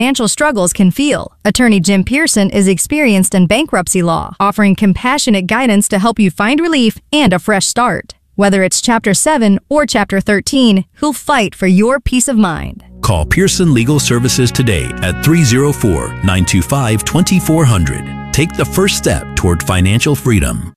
financial struggles can feel. Attorney Jim Pearson is experienced in bankruptcy law, offering compassionate guidance to help you find relief and a fresh start. Whether it's Chapter 7 or Chapter 13, he'll fight for your peace of mind. Call Pearson Legal Services today at 304-925-2400. Take the first step toward financial freedom.